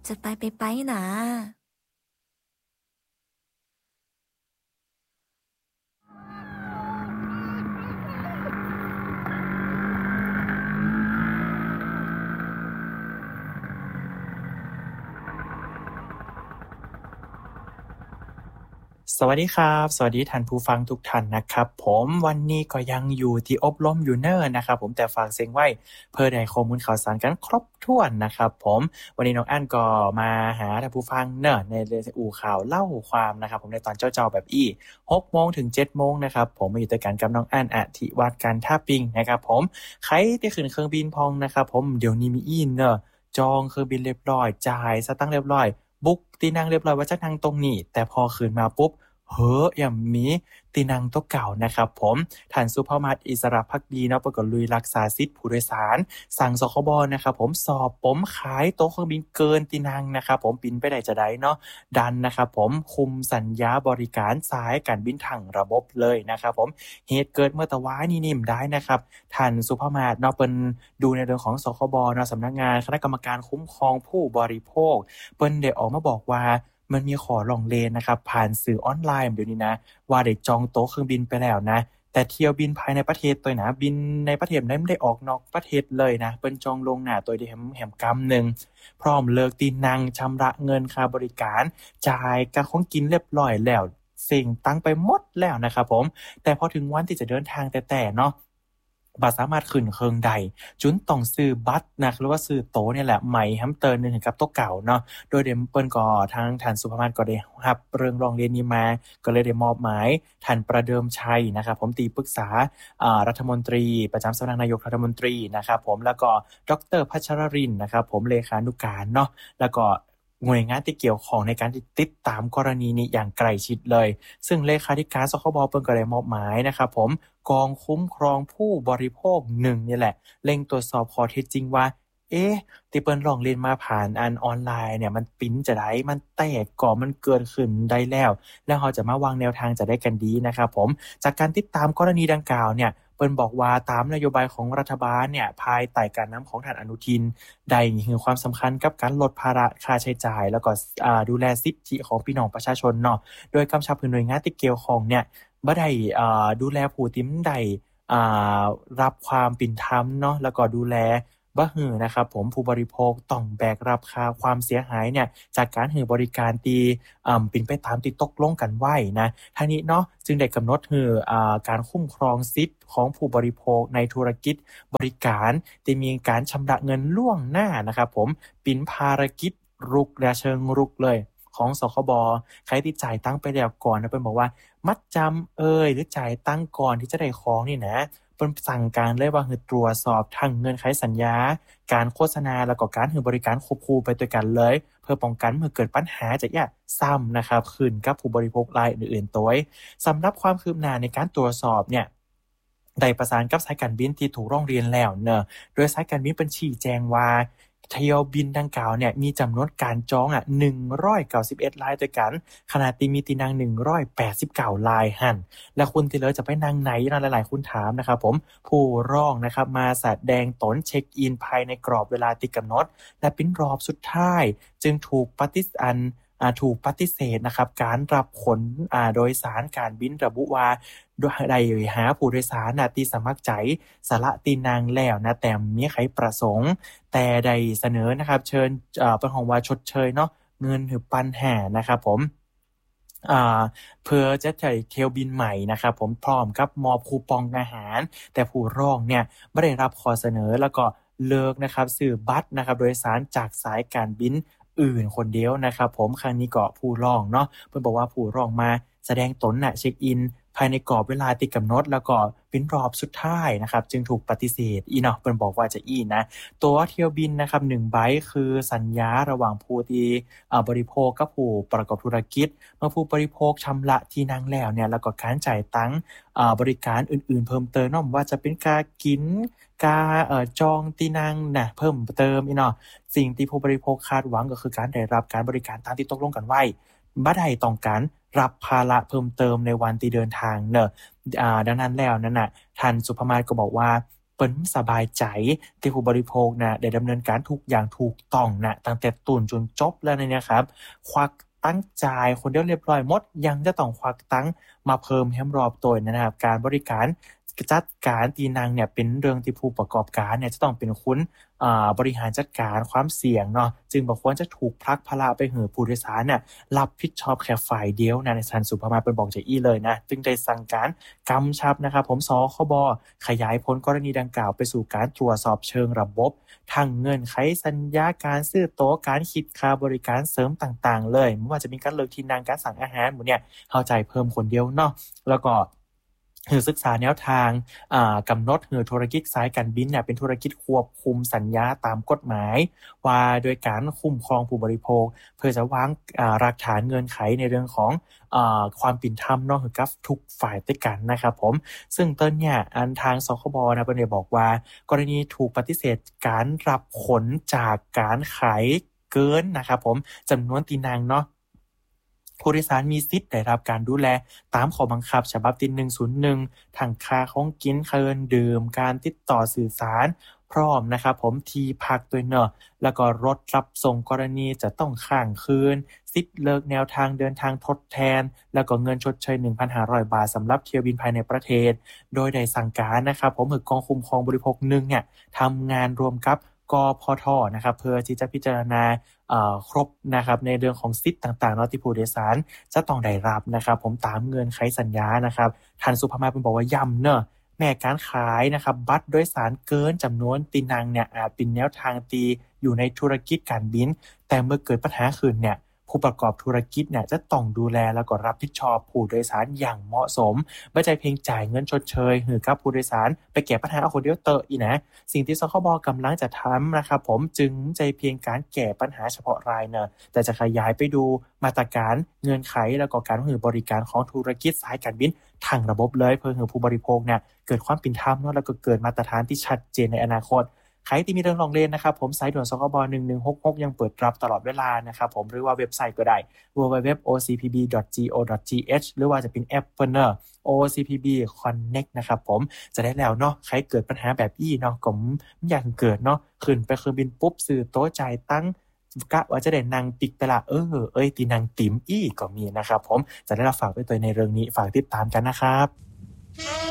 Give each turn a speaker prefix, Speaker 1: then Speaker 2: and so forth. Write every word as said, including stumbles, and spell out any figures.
Speaker 1: จะไปไปไปนะ
Speaker 2: สวัสดีครับสวัสดีท่านผู้ฟังทุกท่านนะครับผมวันนี้ก็ยังอยู่ที่อบรมอยู่เนิ่นนะครับผมแต่ฝากเสียงไว้เพื่อได้ข้อมูลข่าวสารกันครบถ้วนนะครับผมวันนี้น้องอั้นก็มาหาท่านผู้ฟังเนิ่นในเรื่องอู่ข่าวเล่าความนะครับผมในตอนเจ้าๆแบบอี้หกโมงถึงเจ็ดโมงนะครับผมมาอยู่ด้วยกันกับน้องอั้นอธิวัฒน์การท่าปิงนะครับผมใครที่ขึ้นเครื่องบินพองนะครับผมเดี๋ยวนี้มีอี้เนอะจองเครื่องบินเรียบร้อยจ่ายสตังค์เรียบร้อยบุ๊กตีนั่งเรียบร้อยว่าจะนั่งตรงนี้แต่พอขึ้นมาปุ๊บ เฮ้ออย่างมีตีนังโต๊ะเก่านะครับผมท่านสุภามาศอิสระภักดีเนาะเปิ่นก็ลุยรักษาสิทธิผู้โดยสารสั่งสคบนะครับผมสอบผมขายโต๊ะเครื่องบินเกินตีนังนะครับผมบินไปได้จะได้เนาะดันนะครับผมคุมสัญญาบริการสายการบินทั้งระบบเลยนะครับผมเหตุเกิดเมื่อตะวายนี่นิ่มได้นะครับท่านสุภามาศเนาะเปิ้นดูในเรื่องของสคบเนาะสำนักงานคณะกรรมการคุ้มครองผู้บริโภคเปิ้นได้ออกมาบอกว่ามันมีขอร้องเรียนนะครับผ่านสื่อออนไลน์เดี๋ยวนี้นะว่าได้จองโต๊ะเครื่องบินไปแล้วนะแต่เที่ยวบินภายในประเทศตัวนะบินในประเทศนั้นไม่ได้ออกนอกประเทศเลยนะเปิ้นจองลวงหน้าตัวเดียวแหมกำหนึ่งพร้อมเลิกตีนังชำระเงินค่าบริการจ่ายกับของกินเรียบร้อยแล้วสิ่งตั้งไปหมดแล้วนะครับผมแต่พอถึงวันที่จะเดินทางแต่แต่เนาะบัตรสามารถขึ้นเครื่องใดจุนต้องซื้อบัตรนะหรือว่าซื้อโต๊ะเนี่ยแหละใหม่แฮมเตอร์นึงกับโต๊ะเก่าเนาะโดยเดมเปิ้นก็ทางท่านสุภาพก็ได้รับเรื่องร้องเรียนนี้มาก็เลยได้มอบหมายท่านประเดิมชัยนะครับผมตีปรึกษาอ่ารัฐมนตรีประจำสำนักนายกรัฐมนตรีนะครับผมแล้วก็ดรพัชรรินทร์นะครับผมเลขานุการเนาะแล้วก็หน่วยงานที่เกี่ยวข้องในการติดตามกรณีนี้อย่างใกล้ชิดเลยซึ่งเลขาธิการสคบเปิ้นก็ได้มอบหมายนะครับผมกองคุ้มครองผู้บริโภคหนึ่งนี่แหละเร่งตรวจสอบข้อเท็จจริงว่าเอ๊ะที่เปิ้นร้องเรียนมาผ่านอันออนไลน์เนี่ยมันปิ้นจะได้มันแตกก่อมันเกินขึ้นได้แล้วแล้วเราจะมาวางแนวทางจะได้กันดีนะครับผมจากการติดตามกรณีดังกล่าวเนี่ยเปิ้นบอกว่าตามนโยบายของรัฐบาลเนี่ยภายใต้การนำของท่านอนุทินได้ให้ความสำคัญกับการลดภาระค่าใช้จ่ายแล้วก็อ่าดูแลสิทธิของพี่น้องประชาชนเนาะโดยกำชับให้หน่วยงานที่เกี่ยวข้องเนี่ยบ่ได้อ่าดูแลผู้ที่มันได้อ่ารับความเป็นธรรมเนาะแล้วก็ดูแลบ่ฮื้อนะครับผมผู้บริโภคต้องแบกรับค่าความเสียหายเนี่ยจากการให้บริการที่อ่าเป็นไปตามที่ตกลงกันไว้นะทั้งนี้เนาะจึงได้กำหนดให้อ่าการคุ้มครองสิทธิ์ของผู้บริโภคในธุรกิจบริการที่มีการชำระเงินล่วงหน้านะครับผมเป็นภารกิจรุกและเชิงรุกเลยของสคบใครที่จ่ายตังค์ไปแล้วก่อนนะเพิ่นบอกว่ามัดจำเอยหรือจ่ายตังค์ก่อนที่จะได้ของนี่นะเพิ่นสั่งการเลยว่าให้ตรวจสอบทั้งเงื่อนไขสัญญาการโฆษณาแล้วก็การให้บริการควบคู่ไปด้วยกันเลยเพื่อป้องกันเมื่อเกิดปัญหาจะอย่าซ้ำนะครับขึ้นกับผู้บริโภครายอื่นๆตัวสำหรับความคืบหน้าในการตรวจสอบเนี่ยได้ประสานกับสายการบินที่ถูกร้องเรียนแล้วเนอะโดยสายการบินเป็นชี้แจงว่าเที่ยวบินดังกล่าวเนี่ยมีจำนวนการจองอ่ะหนึ่งร้อยเก้าสิบเอ็ดรายด้วยกันขณะที่มีที่นั่งหนึ่งร้อยแปดสิบเก้ารายหั่นและคุณที่เหลือจะไปนั่งไหนนะหลายๆคุณถามนะครับผมผู้ร้องนะครับมาแสดงตนเช็คอินภายในกรอบเวลาที่กำหนดและเป็นรอบสุดท้ายจึงถูกปฏิเสธอ่าถูกปฏิเสธนะครับการรับขนอ่าโดยสารการบินระบุว่าได้หาผู้โดยสารน่ะที่สมัครใจสละตีนางแล้วนะแต่มีใครประสงค์แต่ได้เสนอนะครับเชิญเอ่อเป็นของว่าชดเชยเนาะเงินหรือปันแห่นะครับผมอ่าเพื่อจะใช้เที่ยวบินใหม่นะครับผมพร้อมกับมอบคูปองอาหารแต่ผู้ร้องเนี่ยไม่ได้รับข้อเสนอแล้วก็เลิกนะครับซื้อบัตรนะครับโดยสารจากสายการบินอื่นคนเดียวนะครับผมครั้งนี้ก็ผู้ร้องเนาะเพิ่นบอกว่าผู้ร้องมาแสดงตนน่ะเช็คอินภายในกรอบเวลาที่กำหนดแล้วก็เป็นรอบสุดท้ายนะครับจึงถูกปฏิเสธอีเนาะเพิ่นบอกว่าจะอีนะตั๋วเที่ยวบินนะครับหนึ่งใบคือสัญญาระหว่างผู้ที่อ่าบริโภคกับผู้ประกอบธุรกิจเมื่อผู้บริโภคชำระที่นั่งแล้วเนี่ยแล้วก็การจ่ายตังค์อ่าบริการอื่นๆเพิ่มเติมเนาะว่าจะเป็นการกินการเอ่อจองที่นั่งน่ะเพิ่มเติมอีเนาะสิ่งที่ผู้บริโภคคาดหวังก็คือการได้รับการบริการตามที่ตกลงกันไว้บ่ได้ต้องการรับภาระเพิ่มเติมในวันที่เดินทางเนอะอ่าดังนั้นแล้วนั่นน่ะท่านสุภมาศก็บอกว่าเปิ้นสบายใจที่ผู้บริโภคนะได้ดำเนินการทุกอย่างถูกต้องนะตั้งแต่ต้นจนจบแล้วเนี่ยครับควักตั้งจ่ายคนเดียวเรียบร้อยหมดยังจะต้องควักตั้งมาเพิ่มแฮมรอบตัวนะครับการบริการจัดการตีนังเนี่ยเป็นเรื่องที่ผู้ประกอบการเนี่ยจะต้องเป็นคนอ่าบริหารจัดการความเสี่ยงเนาะจึงบ่ควรจะถูกพลักภาระไปให้ผู้โดยสารน่ะรับผิดชอบแค่ฝ่ายเดียวนะในสันสุภาพเป็นบอกจะอี้เลยนะจึงได้สั่งการกำชับนะครับผมสคบขยายผลกรณีดังกล่าวไปสู่การตรวจสอบเชิงระบบทั้งเงื่อนไขสัญญาการซื้อตั๋วการคิดค่าบริการเสริมต่างๆเลยไม่ว่าจะมีการเลิกที่นั่งการสั่งอาหารหมดเนี่ยเข้าใจเพิ่มคนเดียวเนาะแล้วก็คือศึกษาแนวทางกำหนดคือธุรกิจสายการบินเนี่ยเป็นธุรกิจควบคุมสัญญาตามกฎหมายว่าโดยการคุ้มครองผู้บริโภคเพื่อจะวางรากฐานเงื่อนไขในเรื่องของความเป็นธรรมเนาะกับทุกฝ่ายด้วยกันนะครับผมซึ่งต้นเนี่ยอันทางสคบนะเพิ่นได้บอกว่ากรณีถูกปฏิเสธการรับขนจากการขายเกินนะครับผมจำนวนตีนางเนาะผู้โดยสารมีสิทธิ์ได้รับการดูแลตามข้อบังคับฉบับที่หนึ่งศูนย์หนึ่งทั้งค่าของกินค่าดื่มการติดต่อสื่อสารพร้อมนะครับผมที่พักด้วยเนาะแล้วก็รถรับส่งกรณีจะต้องค้างคืนสิทธิ์เลิกแนวทางเดินทางทดแทนแล้วก็เงินชดเชย หนึ่งพันห้าร้อย บาทสำหรับเที่ยวบินภายในประเทศโดยได้สั่งการนะครับผมกองคุ้มครองบริโภคหนึ่งเนี่ยทำงานรวมกับกพท.นะครับเพื่อที่จะพิจารณาครบนะครับในเรื่องของสิทธิ์ต่างๆเนาะที่ผู้โดยสารจะต้องได้รับนะครับผมตามเงื่อนไขสัญญานะครับท่านสุภาพเป็นบอกว่าย้ำเนอะแม้การขายนะครับบัตรโดยสารเกินจำนวนตีนังเนี่ยอาจเป็นแนวทางตีอยู่ในธุรกิจการบินแต่เมื่อเกิดปัญหาขึ้นเนี่ยผู้ประกอบธุรกิจเนี่ยจะต้องดูแลแล้วก็รับผิดชอบผู้โดยสารอย่างเหมาะสมไม่ใช่เพียงจ่ายเงินชดเชยให้กับผู้โดยสารไปแก้ปัญหาเอาคนเดียวเตอะอีนะสิ่งที่สคบกำลังจะทำนะครับผมจึงใจเพียงการแก้ปัญหาเฉพาะรายเนอะแต่จะขยายไปดูมาตรการเงื่อนไขแล้วก็การให้บริการของธุรกิจสายการบินทั้งระบบเลยเพื่อให้ผู้บริโภคเนี่ยเกิดความเป็นธรรมเนาะแล้วก็เกิดมาตรฐานที่ชัดเจนในอนาคตใครที่มีเรื่องร้องเรียนนะครับผมสายด่วนสคบหนึ่งหนึ่งหกหกยังเปิดรับตลอดเวลานะครับผมหรือว่าเว็บไซต์ก็ได้ ดับเบิลยู ดับเบิลยู ดับเบิลยู ดอท โอ ซี พี บี ดอท จี โอ ดอท ที เอช หรือว่าจะเป็นแอปเปิ้ลเนอร์ โอ ซี พี บี Connect นะครับผมจะได้แล้วเนาะใครเกิดปัญหาแบบอี้เนาะก็ไม่อยากเกิดเนาะขึ้นไปเครื่องบินปุ๊บซื้อโต๊ะจ่ายตั้งกะว่าจะได้นั่งปิกไปละเออเอ้ยตีนั่งติ๋มอี้ก็มีนะครับผมจะได้รับฝากไว้ตัวในเรื่องนี้ฝากติดตามกันนะครับ